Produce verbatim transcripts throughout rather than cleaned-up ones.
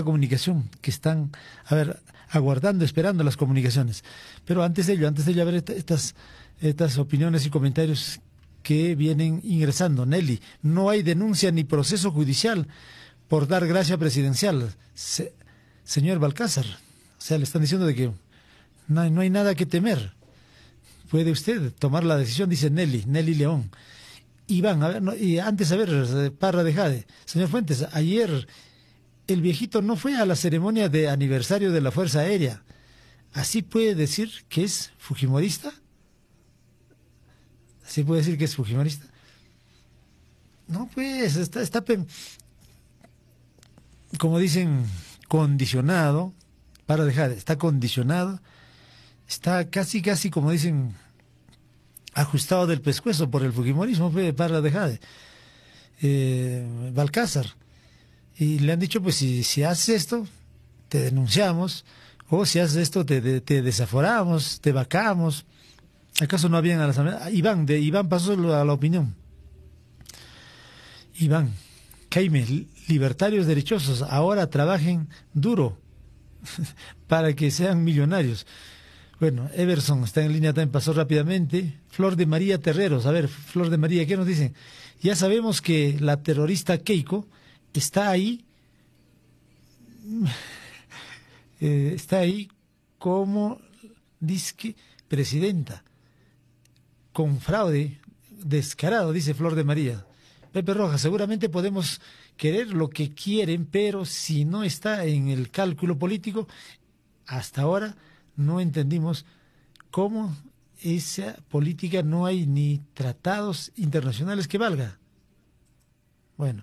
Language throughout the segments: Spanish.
comunicación, que están, a ver, aguardando, esperando las comunicaciones. Pero antes de ello, antes de ello, a ver estas, estas opiniones y comentarios que vienen ingresando. Nelly, no hay denuncia ni proceso judicial por dar gracia presidencial. Se, señor Balcázar, o sea, le están diciendo de que no hay, no hay nada que temer. Puede usted tomar la decisión, dice Nelly, Nelly León. Iván, a ver, no, y antes, a ver, Parra de Jade. Señor Fuentes, ayer el viejito no fue a la ceremonia de aniversario de la Fuerza Aérea. ¿Así puede decir que es fujimorista? ¿Así puede decir que es fujimorista? No, pues, está, está como dicen, condicionado, para dejar, está condicionado, está casi, casi, como dicen, ajustado del pescuezo por el fujimorismo, para dejar, eh, Balcázar. Y le han dicho, pues, si, si haces esto, te denunciamos, o si haces esto, te, te, te desaforamos, te vacamos. ¿Acaso no habían a la asamblea? Iván, de Iván pasó a la opinión. Iván, Jaime, libertarios derechosos, ahora trabajen duro para que sean millonarios. Bueno, Everson está en línea, también pasó rápidamente. Flor de María Terreros, a ver, Flor de María, ¿qué nos dicen? Ya sabemos que la terrorista Keiko está ahí, eh, está ahí como disque presidenta, con fraude descarado, dice Flor de María. Pepe Rojas, seguramente podemos querer lo que quieren, pero si no está en el cálculo político, hasta ahora no entendimos cómo esa política no hay ni tratados internacionales que valga. Bueno,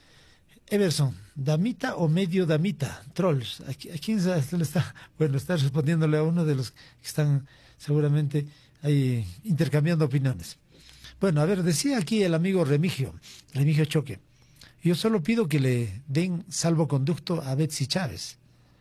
Everson, ¿damita o medio damita? Trolls, ¿a, a quién se le está? Bueno, está respondiéndole a uno de los que están seguramente ahí intercambiando opiniones. Bueno, a ver, decía aquí el amigo Remigio, Remigio Choque, yo solo pido que le den salvoconducto a Betsy Chávez.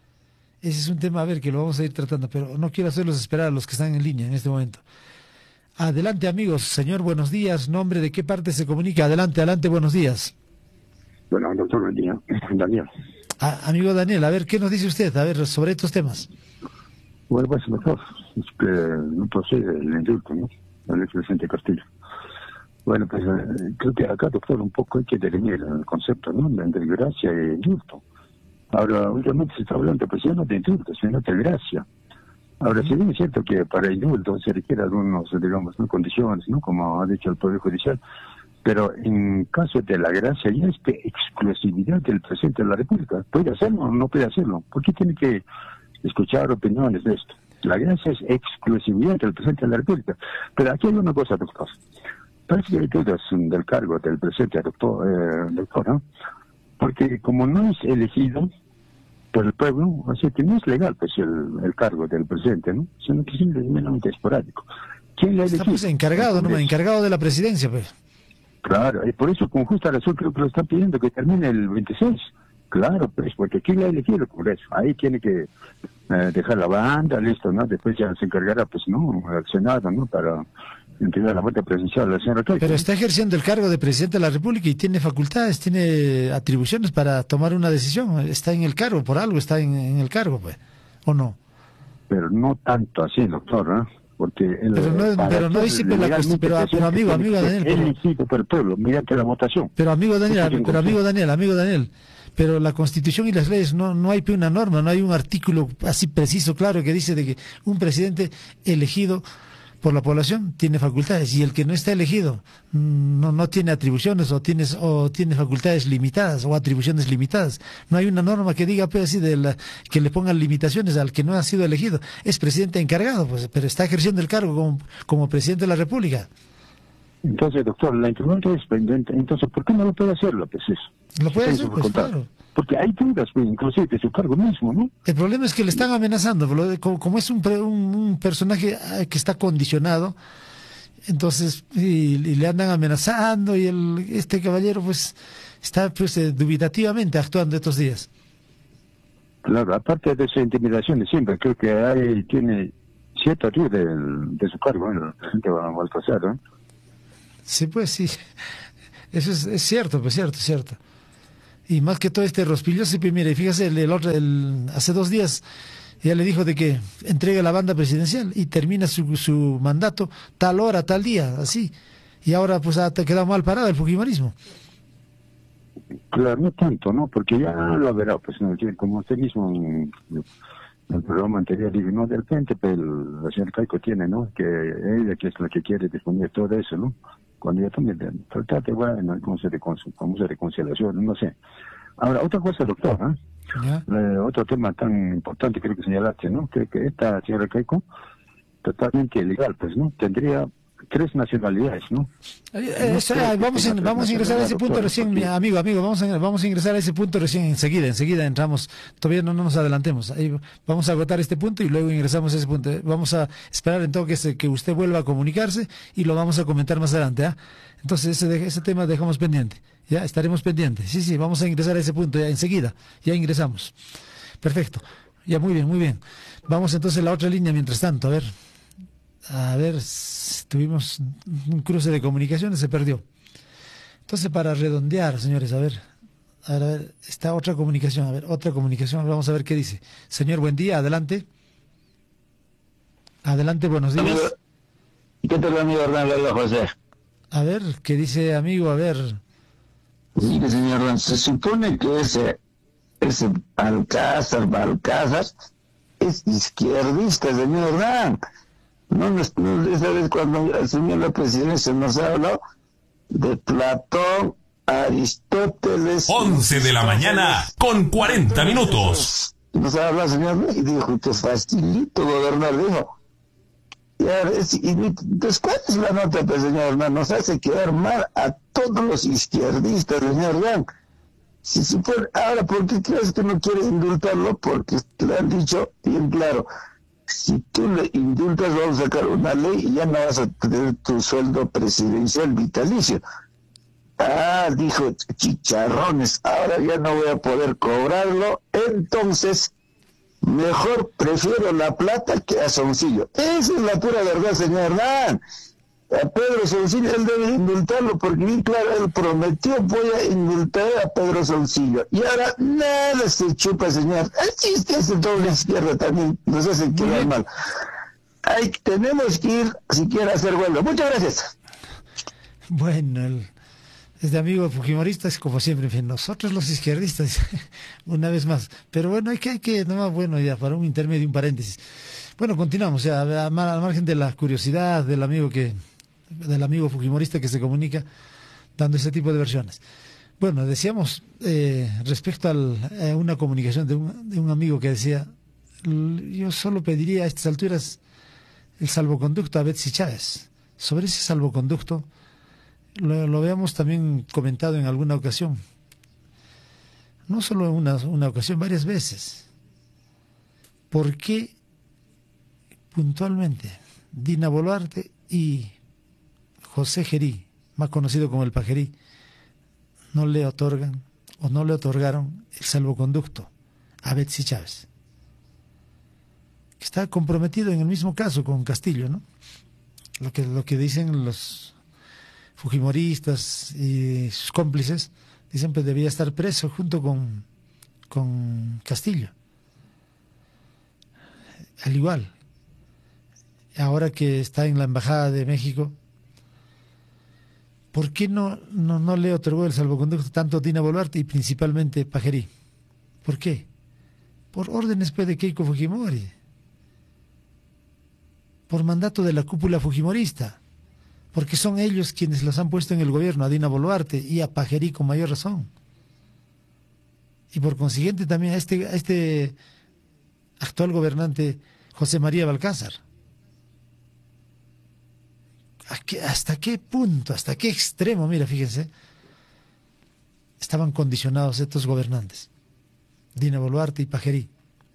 Ese es un tema, a ver, que lo vamos a ir tratando, pero no quiero hacerlos esperar a los que están en línea en este momento. Adelante, amigos. Señor, buenos días. ¿Nombre de qué parte se comunica? Adelante, adelante, buenos días. Bueno, doctor, buen día. Daniel. Ah, amigo Daniel, a ver, ¿qué nos dice usted? A ver, sobre estos temas. Bueno, pues mejor, es que no procede el indulto, ¿no? El expresidente Castillo. Bueno, pues eh, creo que acá, doctor, un poco hay que definir el concepto, ¿no? De gracia e indulto. Ahora, últimamente se está hablando, pues ya no de indulto, sino de gracia. Ahora, si bien es cierto que para indulto se requiere algunos, digamos, ¿no? condiciones, ¿no? Como ha dicho el Poder Judicial, pero en caso de la gracia ya es de exclusividad del presidente de la República. ¿Puede hacerlo o no puede hacerlo? ¿Por qué tiene que escuchar opiniones de esto? La gracia es exclusividad del presidente de la República. Pero aquí hay una cosa, doctor. Parece que hay dudas del cargo del presidente, doctor, eh, doctor, ¿no? Porque como no es elegido por el pueblo, así que no es legal pues el, el cargo del presidente, ¿no? Sino que simplemente esporádico. ¿Quién le ha elegido? Está pues encargado, ¿no? Encargado de la presidencia, pues. Claro, y por eso con justa razón creo que lo están pidiendo que termine el veintiséis. Claro, pues, porque ¿quién le ha elegido el Congreso? Ahí tiene que eh, dejar la banda, listo, ¿no? Después ya se encargará, pues, ¿no? El Senado, ¿no? Para entregar la vuelta presidencial a la señora Keiko. Pero está ejerciendo el cargo de presidente de la República y tiene facultades, tiene atribuciones para tomar una decisión. Está en el cargo, por algo está en, en el cargo, pues, ¿o no? Pero no tanto así, doctor, ¿no? Porque el, pero no, pero no dice pero, la, pero, pero amigo, amigo Daniel, pero, elegido por el pueblo mediante la votación. Pero amigo Daniel, pero amigo Daniel, amigo Daniel, pero la Constitución y las leyes no no hay una norma, no hay un artículo así preciso, claro, que dice de que un presidente elegido por la población tiene facultades y el que no está elegido no no tiene atribuciones o tiene o tiene facultades limitadas o atribuciones limitadas. No hay una norma que diga pues así de la que le pongan limitaciones al que no ha sido elegido. Es presidente encargado, pues, pero está ejerciendo el cargo como, como presidente de la República. Entonces, doctor, la interrogante es pendiente. Entonces, ¿por qué no lo puede hacer, López? Lo puede hacer, pues, claro. Porque hay dudas, pues, inclusive de su cargo mismo, ¿no? El problema es que le están amenazando, como, como es un, un, un personaje que está condicionado, entonces y, y le andan amenazando y el, este caballero pues está pues eh, dubitativamente actuando estos días. Claro, aparte de esa intimidación de siempre, creo que hay, tiene cierta duda de, de su cargo, ¿no? La gente va a pasar, ¿no? Sí, pues sí, eso es, es cierto, pues cierto, cierto. Y más que todo este rospilloso, pues mire, fíjese, el, el otro, el, hace dos días ya le dijo de que entrega la banda presidencial y termina su, su mandato tal hora, tal día, así. Y ahora pues ha quedado mal parado el fujimorismo. Claro, no tanto, ¿no? Porque ya lo verá, pues, ¿no? Como usted mismo en el programa anterior dijo, no, de repente, pero el, la señora Keiko tiene, ¿no? Que ella que es la que quiere disponer todo eso, ¿no? Cuando ya tome, tratate, bueno, cómo se, cómo se reconciliación, no sé. Ahora, otra cosa, doctor, ¿eh? Eh, otro tema tan importante creo que señalaste, ¿no? Que, que esta señora Keiko, totalmente ilegal, pues, ¿no? Tendría tres nacionalidades, ¿no? Eh, no eso, eh, vamos, en, vamos a ingresar a ese punto doctor, recién, porque... amigo, amigo, vamos a, vamos a ingresar a ese punto recién enseguida, enseguida entramos, todavía no, no nos adelantemos, ahí vamos a agotar este punto y luego ingresamos a ese punto. Vamos a esperar entonces que usted vuelva a comunicarse y lo vamos a comentar más adelante, ¿ah? Entonces ese, ese tema dejamos pendiente, ya estaremos pendientes, sí, sí, vamos a ingresar a ese punto ya enseguida, ya ingresamos. Perfecto, ya muy bien, muy bien. Vamos entonces a la otra línea mientras tanto, a ver. A ver, tuvimos un cruce de comunicaciones, se perdió. Entonces, para redondear, señores, a ver, a ver, a ver, esta otra comunicación, a ver, otra comunicación, vamos a ver qué dice. Señor, buen día, adelante. Adelante, buenos días. Amigo, ¿qué tal, amigo Hernán José? A ver, ¿qué dice, amigo? A ver. Mire, señor Hernán, se supone que ese, ese Alcázar, Balcázar, es izquierdista, señor Hernán. No, no, esa vez cuando asumió la presidencia nos habló de Platón, Aristóteles... once de la mañana con cuarenta minutos. Nos habló, señor, y dijo que facilito gobernar, dijo. Y, a ver, y, entonces, ¿cuál es la nota, pues, señor Hernán? Nos hace quedar mal a todos los izquierdistas, señor Hernán. Si supone, ahora, ¿por qué crees que no quiere indultarlo? Porque le han dicho bien claro... Si tú le indultas, vamos a sacar una ley y ya no vas a tener tu sueldo presidencial vitalicio. Ah, dijo, chicharrones, ahora ya no voy a poder cobrarlo, entonces mejor prefiero la plata que a Soncillo. Esa es la pura verdad, señor Hernán. A Pedro Soncillo, él debe indultarlo porque bien claro, él prometió, voy a indultar a Pedro Soncillo. Y ahora nada se chupa, señor. Así es que hace toda la izquierda también, nos hace quedar mal. Hay, tenemos que ir, si quiere hacer huelga. Muchas gracias. Bueno, el, este amigo fujimorista es como siempre, en fin, nosotros los izquierdistas, una vez más. Pero bueno, hay que, hay que, no más bueno, ya, para un intermedio, un paréntesis. Bueno, continuamos, ya, al margen de la curiosidad del amigo que... del amigo fujimorista que se comunica dando ese tipo de versiones. Bueno, decíamos eh, respecto al, a una comunicación de un, de un amigo que decía, yo solo pediría a estas alturas el salvoconducto a Betsy Chávez. Sobre ese salvoconducto lo, lo habíamos también comentado en alguna ocasión, no solo en una, una ocasión, varias veces. ¿Por qué puntualmente Dina Boluarte y José Gerí, más conocido como el Pajerí, no le otorgan o no le otorgaron el salvoconducto a Betsy Chávez, que está comprometido en el mismo caso con Castillo, ¿no? Lo que, lo que dicen los fujimoristas y sus cómplices, dicen que debía estar preso junto con, con Castillo. Al igual, ahora que está en la Embajada de México, ¿por qué no, no, no le otorgó el salvoconducto tanto a Dina Boluarte y principalmente Pajerí? ¿Por qué? Por órdenes pues, de Keiko Fujimori, por mandato de la cúpula fujimorista, porque son ellos quienes los han puesto en el gobierno, a Dina Boluarte y a Pajerí con mayor razón. Y por consiguiente también a este, a este actual gobernante José María Balcázar. ¿Hasta qué punto, hasta qué extremo, mira, fíjense, estaban condicionados estos gobernantes, Dina Boluarte y Pajerí?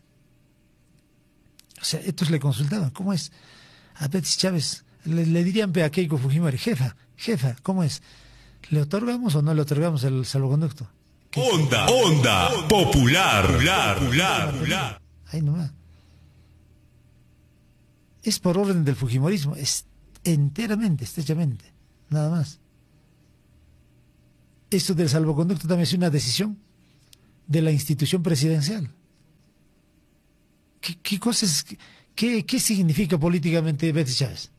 O sea, estos le consultaban, ¿cómo es? A Betsy Chávez le, le dirían a Keiko Fujimori, jefa, jefa, ¿cómo es? ¿Le otorgamos o no le otorgamos el salvoconducto? Onda, onda, popular, popular, popular, popular. Ahí nomás. Es por orden del fujimorismo, es enteramente, estrechamente, nada más. Esto del salvoconducto también es una decisión de la institución presidencial. ¿Qué, qué cosas, qué, qué significa políticamente Betsy Chávez?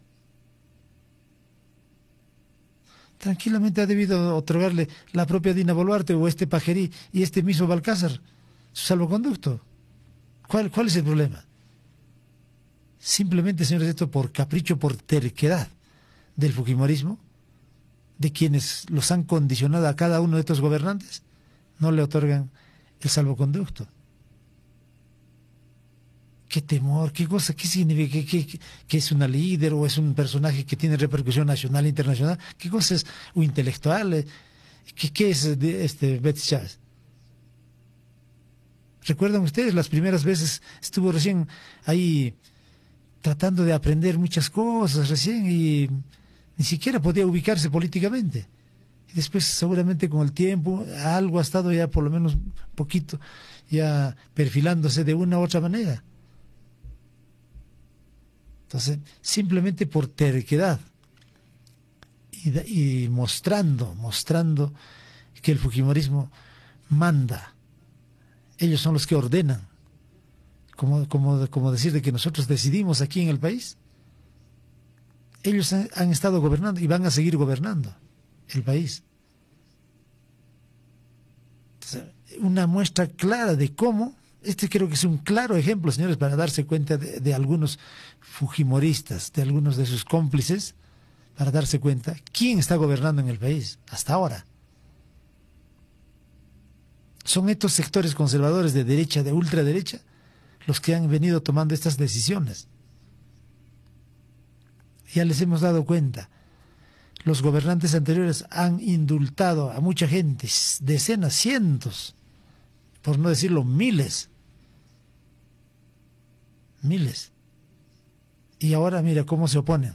Tranquilamente ha debido otorgarle la propia Dina Boluarte o este Pajerí y este mismo Balcázar su salvoconducto. ¿Cuál, cuál es el problema? Simplemente, señores, esto por capricho, por terquedad del fujimorismo, de quienes los han condicionado a cada uno de estos gobernantes, no le otorgan el salvoconducto. ¿Qué temor? ¿Qué cosa? ¿Qué significa? ¿Qué, qué, qué es una líder o es un personaje que tiene repercusión nacional e internacional? ¿Qué cosa es un intelectual? ¿Qué, qué es de este Betsy Chávez? ¿Recuerdan ustedes las primeras veces? Estuvo recién ahí tratando de aprender muchas cosas recién y ni siquiera podía ubicarse políticamente. Y después seguramente con el tiempo algo ha estado ya por lo menos un poquito ya perfilándose de una u otra manera. Entonces, simplemente por terquedad y, y mostrando, mostrando que el fujimorismo manda, ellos son los que ordenan, como, como, como decir de que nosotros decidimos aquí en el país. Ellos han, han estado gobernando y van a seguir gobernando el país. Entonces, una muestra clara de cómo, este creo que es un claro ejemplo, señores, para darse cuenta de, de algunos fujimoristas, de algunos de sus cómplices, para darse cuenta quién está gobernando en el país hasta ahora. Son estos sectores conservadores de derecha, de ultraderecha, los que han venido tomando estas decisiones. Ya les hemos dado cuenta. Los gobernantes anteriores han indultado a mucha gente, decenas, cientos, por no decirlo miles. Miles. Y ahora mira cómo se oponen.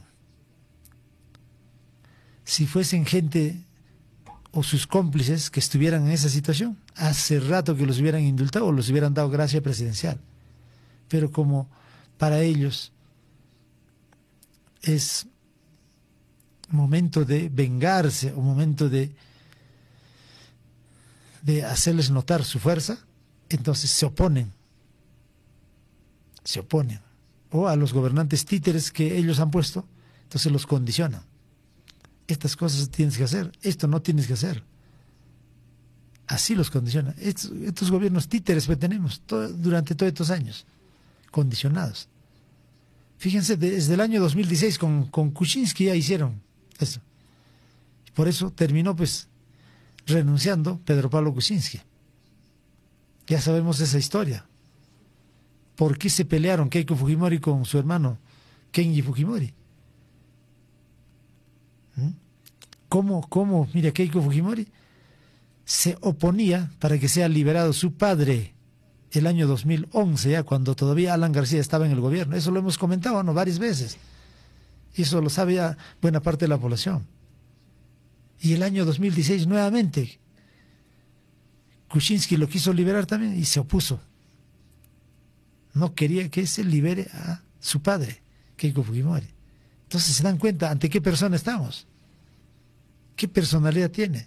Si fuesen gente o sus cómplices que estuvieran en esa situación, hace rato que los hubieran indultado o los hubieran dado gracia presidencial. Pero como para ellos es momento de vengarse o momento de, de hacerles notar su fuerza, entonces se oponen. Se oponen. O a los gobernantes títeres que ellos han puesto, entonces los condicionan. Estas cosas tienes que hacer, esto no tienes que hacer. Así los condiciona. Estos, estos gobiernos títeres que tenemos todo, durante todos estos años, condicionados. Fíjense, desde el año dos mil dieciséis con, con Kuczynski ya hicieron eso. Por eso terminó pues renunciando Pedro Pablo Kuczynski. Ya sabemos esa historia. ¿Por qué se pelearon Keiko Fujimori con su hermano Kenji Fujimori? ¿Mm? ¿Cómo, cómo, mira, Keiko Fujimori se oponía para que sea liberado su padre el año dos mil once, ya cuando todavía Alan García estaba en el gobierno? Eso lo hemos comentado, ¿no?, varias veces. Y eso lo sabe ya buena parte de la población. Y el año dos mil dieciséis nuevamente Kuczynski lo quiso liberar también y se opuso. No quería que se libere a su padre, Keiko Fujimori. Entonces se dan cuenta ante qué persona estamos, qué personalidad tiene.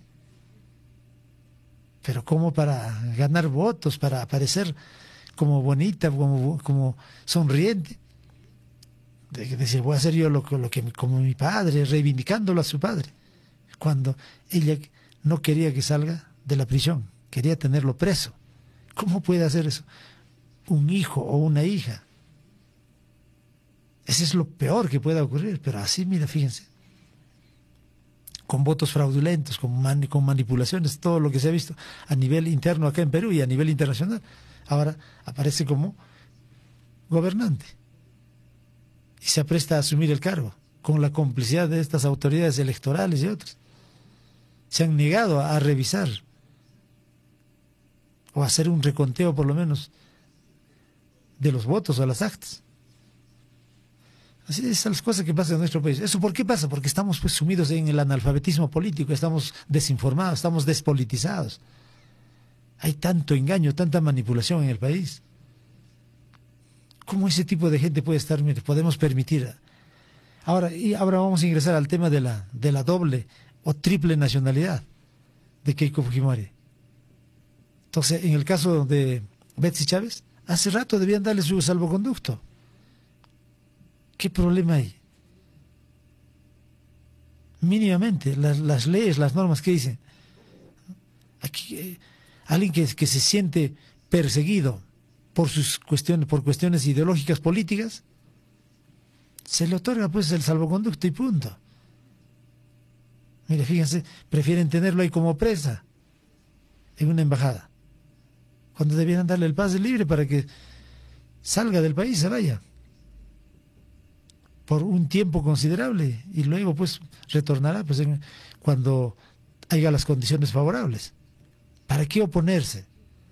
Pero como para ganar votos, para aparecer como bonita, como, como sonriente, de que decir, voy a hacer yo lo, lo que como mi padre, reivindicándolo a su padre, cuando ella no quería que salga de la prisión, quería tenerlo preso. ¿Cómo puede hacer eso un hijo o una hija? Ese es lo peor que pueda ocurrir, pero así, mira, fíjense, con votos fraudulentos, con, mani con manipulaciones, todo lo que se ha visto a nivel interno acá en Perú y a nivel internacional, ahora aparece como gobernante y se apresta a asumir el cargo con la complicidad de estas autoridades electorales y otras. Se han negado a, a revisar o a hacer un reconteo por lo menos de los votos o las actas. Así es las cosas que pasan en nuestro país. ¿Eso por qué pasa? Porque estamos pues sumidos en el analfabetismo político, estamos desinformados, estamos despolitizados. Hay tanto engaño, tanta manipulación en el país. ¿Cómo ese tipo de gente puede estar? Mire, podemos permitir. Ahora, y ahora vamos a ingresar al tema de la, de la doble o triple nacionalidad de Keiko Fujimori. Entonces, en el caso de Betsy Chávez, hace rato debían darle su salvoconducto. ¿Qué problema hay? Mínimamente, las, las leyes, las normas que dicen. Aquí, eh, alguien que, que se siente perseguido por sus cuestiones, por cuestiones ideológicas políticas, se le otorga pues el salvoconducto y punto. Mire, fíjense, prefieren tenerlo ahí como presa en una embajada, cuando debieran darle el pase libre para que salga del país, se vaya por un tiempo considerable y luego pues retornará pues en, cuando haya las condiciones favorables. ¿Para qué oponerse?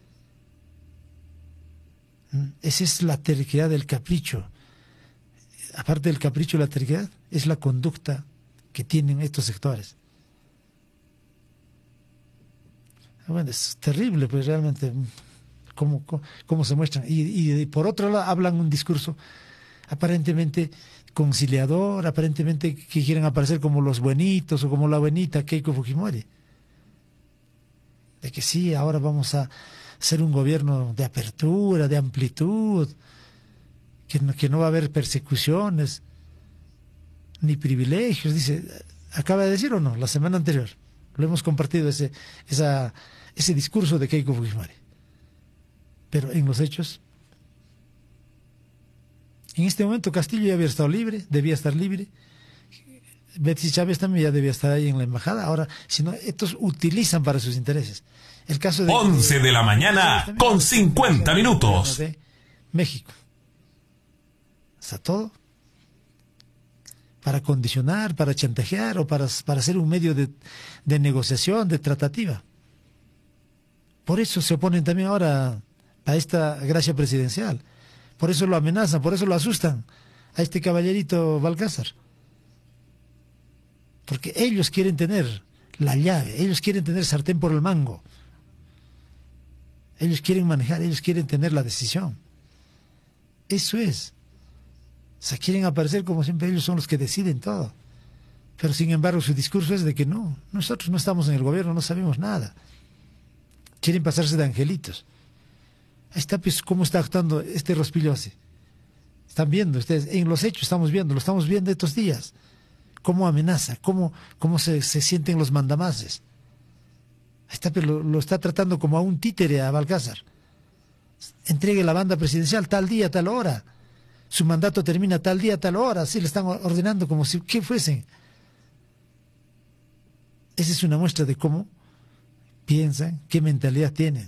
Esa es la terquedad del capricho. Aparte del capricho y la terquedad, es la conducta que tienen estos sectores. Bueno, es terrible, pues realmente cómo, cómo, cómo se muestran. Y, y por otro lado hablan un discurso aparentemente conciliador, aparentemente que quieren aparecer como los buenitos o como la buenita Keiko Fujimori. De que sí, ahora vamos a hacer un gobierno de apertura, de amplitud, que no, que no va a haber persecuciones ni privilegios, dice, acaba de decir o no, la semana anterior, lo hemos compartido ese, esa, ese discurso de Keiko Fujimori. Pero en los hechos, en este momento Castillo ya había estado libre, debía estar libre, Betsy Chávez también ya debía estar ahí en la embajada. Ahora, si no, estos utilizan para sus intereses. El caso de once de la mañana con cincuenta minutos. De México. O sea, todo para condicionar, para chantajear o para, para ser un medio de, de negociación, de tratativa. Por eso se oponen también ahora a esta gracia presidencial. Por eso lo amenazan, por eso lo asustan a este caballerito Balcázar. Porque ellos quieren tener la llave, ellos quieren tener sartén por el mango. Ellos quieren manejar, ellos quieren tener la decisión. Eso es. O sea, quieren aparecer como siempre, ellos son los que deciden todo. Pero sin embargo su discurso es de que no, nosotros no estamos en el gobierno, no sabemos nada. Quieren pasarse de angelitos. Ahí está pues cómo está actuando este Rospigliosi. Están viendo ustedes, en los hechos estamos viendo, lo estamos viendo estos días. Cómo amenaza, cómo, cómo se, se sienten los mandamases. Ahí está, pero lo, lo está tratando como a un títere a Balcázar. Entregue la banda presidencial tal día, tal hora. Su mandato termina tal día, tal hora. Así le están ordenando como si ¿qué fuesen? Esa es una muestra de cómo piensan, qué mentalidad tienen.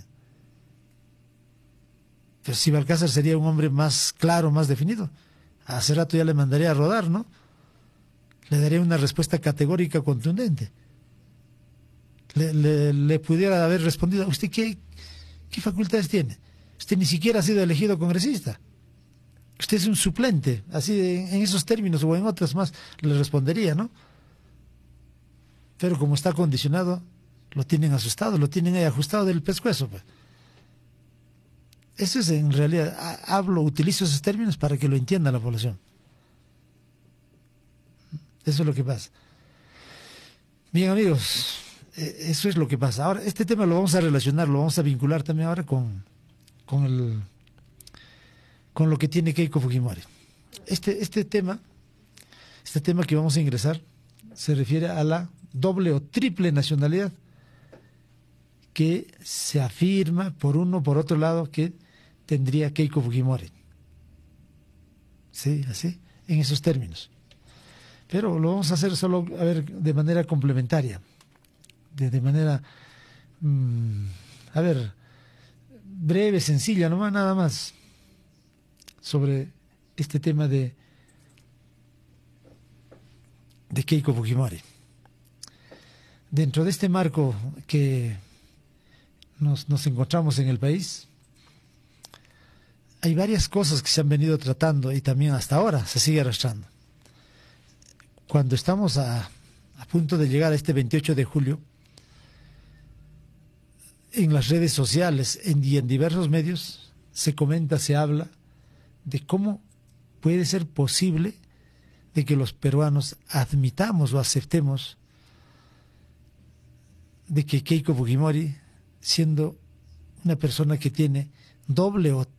Pero si Balcázar sería un hombre más claro, más definido, hace rato ya le mandaría a rodar, ¿no? Le daría una respuesta categórica, contundente. Le, le, le pudiera haber respondido, ¿usted qué, qué facultades tiene? Usted ni siquiera ha sido elegido congresista. Usted es un suplente, así de, en esos términos o en otros más, le respondería, ¿no? Pero como está condicionado, lo tienen asustado, lo tienen ahí ajustado del pescuezo. Pues. Eso es en realidad, hablo, utilizo esos términos para que lo entienda la población. Eso es lo que pasa. Bien, amigos, eso es lo que pasa. Ahora, este tema lo vamos a relacionar, lo vamos a vincular también ahora con, con, el, con lo que tiene Keiko Fujimori. Este, este tema, este tema que vamos a ingresar, se refiere a la doble o triple nacionalidad que se afirma por uno, por otro lado, que tendría Keiko Fujimori. Sí, así, en esos términos. Pero lo vamos a hacer solo, a ver, de manera complementaria, de, de manera, mmm, a ver, breve, sencilla, nomás, nada más, sobre este tema de, de Keiko Fujimori. Dentro de este marco que nos, nos encontramos en el país, hay varias cosas que se han venido tratando y también hasta ahora se sigue arrastrando. Cuando estamos a, a punto de llegar a este veintiocho de julio, en las redes sociales en, y en diversos medios se comenta, se habla de cómo puede ser posible de que los peruanos admitamos o aceptemos de que Keiko Fujimori, siendo una persona que tiene doble o